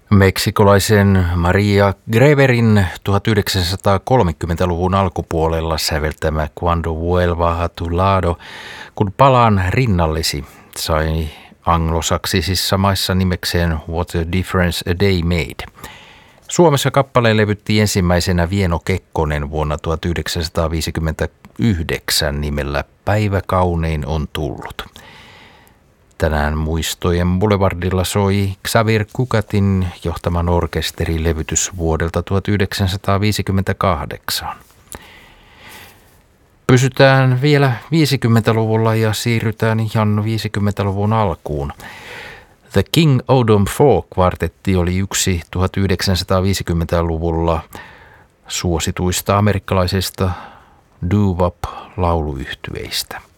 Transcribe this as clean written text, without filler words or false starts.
Meksikolaisen Maria Greverin 1930-luvun alkupuolella säveltämä Cuando vuelva a tu lado, kun palaan rinnallesi, sai anglosaksisissa maissa nimekseen What a Difference a Day Made. Suomessa kappaleen levytti ensimmäisenä Vieno Kekkonen vuonna 1959 nimellä Päivä kaunein on tullut. Tänään muistojen boulevardilla soi Xavier Cugatin johtaman orkesterilevytys vuodelta 1958. Pysytään vielä 50-luvulla ja siirrytään ihan 50-luvun alkuun. The King Odom Four-kvartetti oli yksi 1950-luvulla suosituista amerikkalaisista doo-wop lauluyhtyeistä.